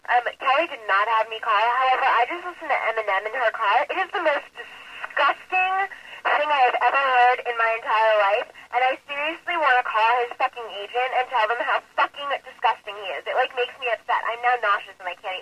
Kelly did not have me call. However, I just listened to Eminem in her car. It is the most disgusting thing I have ever heard in my entire life, and I seriously want to call his fucking agent and tell them how fucking disgusting he is. It, like, makes me upset. I'm now nauseous and I can't